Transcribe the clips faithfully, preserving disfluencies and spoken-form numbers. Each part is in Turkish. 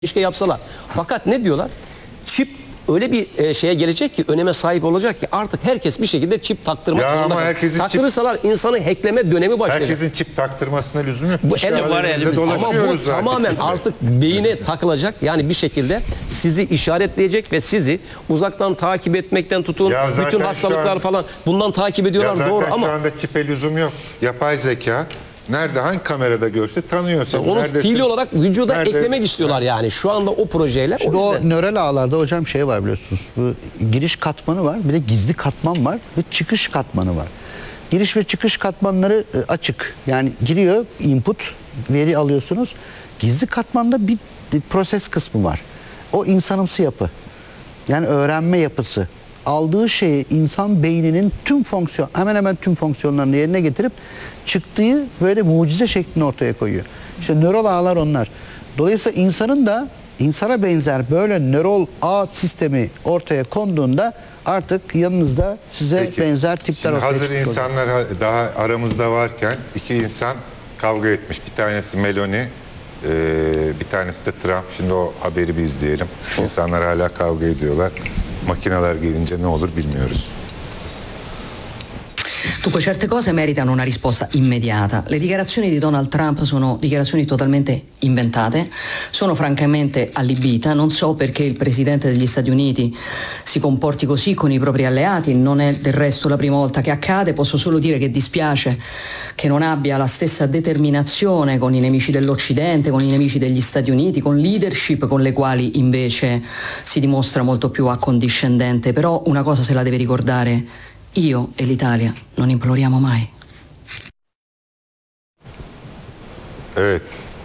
Keşke yapsalar. Fakat ne diyorlar? Çip öyle bir e, şeye gelecek ki, öneme sahip olacak ki artık herkes bir şekilde çip taktırmak Ya zorunda. ama herkesin Taktırırsalar çip, insanı hackleme dönemi başlayacak. herkesin çip taktırmasına lüzum yok. Bu İşte ele var elimizde. Ama bu tamamen çiple. artık beyine takılacak. Yani bir şekilde sizi işaretleyecek ve sizi uzaktan takip etmekten tutun. Bütün hastalıklar an, falan bundan takip ediyorlar. Ya doğru ama şu anda çipe lüzum yok. Yapay zeka nerede, hangi kamerada görse tanıyor seni. Onu fiili olarak vücuda nerede, eklemek istiyorlar yani. Şu anda o projeler. Şimdi o, o nöral ağlarda hocam şey var biliyorsunuz. Bu giriş katmanı var, bir de gizli katman var ve çıkış katmanı var. Giriş ve çıkış katmanları açık. Yani giriyor, input, veri alıyorsunuz. Gizli katmanda bir, bir proses kısmı var. O insanımsı yapı. Yani öğrenme yapısı. Aldığı şeyi insan beyninin tüm fonksiyon, hemen hemen tüm fonksiyonlarını yerine getirip çıktığı böyle mucize şeklini ortaya koyuyor. İşte nöral ağlar onlar. Dolayısıyla insanın da insana benzer böyle nöral ağ sistemi ortaya konduğunda artık yanınızda size Peki, benzer tipler ortaya hazır çıkıyor. insanlar daha aramızda varken iki insan kavga etmiş. Bir tanesi Meloni, bir tanesi de Trump. Şimdi o haberi bir izleyelim. İnsanlar hala kavga ediyorlar. Makineler gelince ne olur bilmiyoruz. Dunque, certe cose meritano una risposta immediata. Le dichiarazioni di Donald Trump sono dichiarazioni totalmente inventate, sono francamente allibita. Non so perché il Presidente degli Stati Uniti si comporti così con i propri alleati, non è del resto la prima volta che accade. Posso solo dire che dispiace che non abbia la stessa determinazione con i nemici dell'Occidente, con i nemici degli Stati Uniti, con leadership con le quali invece si dimostra molto più accondiscendente. Però una cosa se la deve ricordare: io e l'Italia non imploriamo mai. Evet.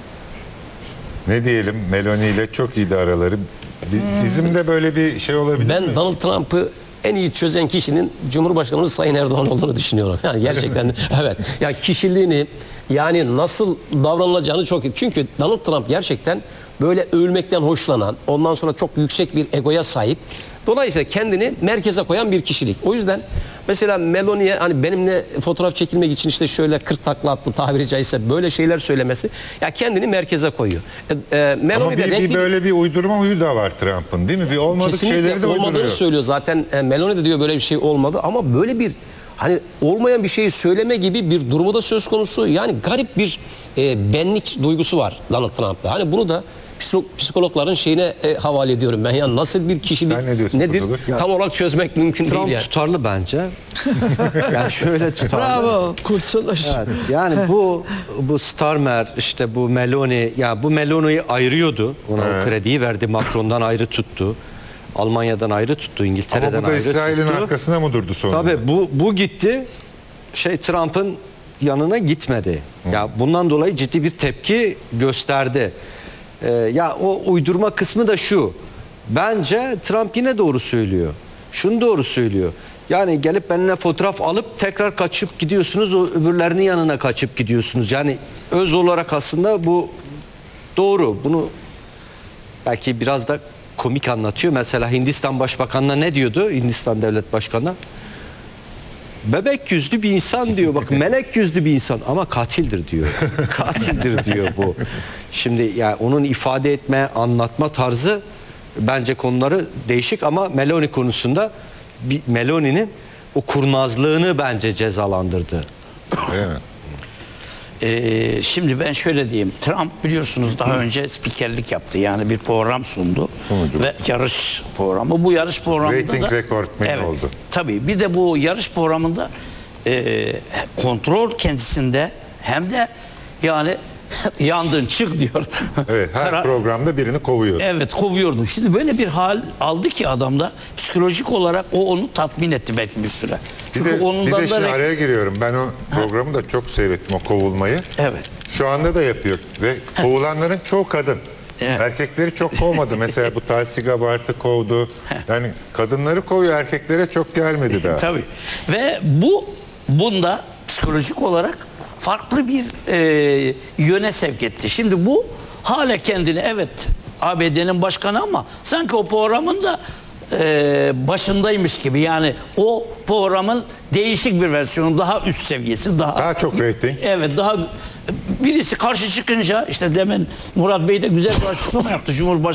Ne diyelim, Meloni ile çok iyiydi araları. Bizim de böyle bir şey olabilir ben mi? Ben Donald Trump'ı en iyi çözen kişinin Cumhurbaşkanımız Sayın Erdoğan olduğunu düşünüyorum. Yani gerçekten evet. Yani kişiliğini, yani nasıl davranılacağını çok iyi. Çünkü Donald Trump gerçekten böyle övülmekten hoşlanan, ondan sonra çok yüksek bir egoya sahip. Dolayısıyla kendini merkeze koyan bir kişilik. O yüzden mesela Meloni'ye hani benimle fotoğraf çekilmek için işte şöyle kırk takla attı tabiri caizse böyle şeyler söylemesi, ya kendini merkeze koyuyor. E, e, Meloni Ama bir, de renkli, bir böyle bir uydurma huyu da var Trump'ın, değil mi? Bir olmadık kesinlikle şeyleri de olmadığını uyduruyor. söylüyor zaten. E, Meloni de diyor böyle bir şey olmadı ama böyle bir hani olmayan bir şeyi söyleme gibi bir durumu da söz konusu. Yani garip bir e, benlik duygusu var Donald Trump'ta. Hani bunu da psikologların şeyine e, havale ediyorum ben. Yani nasıl bir kişilik ne nedir ya, tam olarak çözmek mümkün Trump değil yani. tutarlı bence. Yani şöyle tutarlı. Bravo, kurtuluş. Evet, yani bu bu Starmer, işte bu Meloni, ya bu Meloni'yi ayırıyordu. Ona evet. o krediyi verdi. Macron'dan ayrı tuttu. Almanya'dan ayrı tuttu, İngiltere'den ayrı tuttu. Ama bu da İsrail'in arkasına mı durdu sonra? Tabii bu bu gitti. Şey Trump'ın yanına gitmedi. Hı. Ya bundan dolayı ciddi bir tepki gösterdi. Ee, ya o uydurma kısmı da şu. Bence Trump yine doğru söylüyor. Şunu doğru söylüyor. Yani gelip benimle fotoğraf alıp tekrar kaçıp gidiyorsunuz, o öbürlerinin yanına kaçıp gidiyorsunuz. Yani öz olarak aslında bu doğru. Bunu belki biraz da komik anlatıyor. Mesela Hindistan Başbakanı'na ne diyordu? Hindistan Devlet Başkanı. Bebek yüzlü bir insan diyor. Bak melek yüzlü bir insan ama katildir diyor. Katildir diyor bu. Şimdi yani onun ifade etme, anlatma tarzı bence konuları değişik ama Meloni konusunda Meloni'nin o kurnazlığını bence cezalandırdı. Evet. Ee, şimdi ben şöyle diyeyim. Trump biliyorsunuz daha önce spikerlik yaptı. Yani bir program sundu. Sunucu. Ve yarış programı. Bu yarış programında Rating da rekortmeni evet, oldu. Tabii bir de bu yarış programında e, kontrol kendisinde hem de yani yandın çık diyor. Evet, her Karar, programda birini kovuyor. Evet, kovuyordu. Şimdi böyle bir hal aldı ki adamda psikolojik olarak o onu tatmin etti belki bir süre. Bir Çünkü de, ondan bir de da şimdi araya giriyorum. Ben o programı da çok seyrettim, o kovulmayı. Evet. Şu anda da yapıyor ve kovulanların çoğu kadın. Evet. Erkekleri çok kovmadı. Mesela bu Tulsi Gabbard'ı kovdu. Yani kadınları kovuyor, erkeklere çok gelmedi daha. Tabii. Ve bu bunda psikolojik olarak farklı bir e, yöne sevk etti. Şimdi bu hala kendini evet A B D'nin başkanı ama sanki o programın da e, başındaymış gibi. Yani o programın değişik bir versiyonu, daha üst seviyesi, daha Daha çok reyting. Evet, daha birisi karşı çıkınca, işte demin Murat Bey de güzel bir açıklama yaptı. Cumhurbaşkanı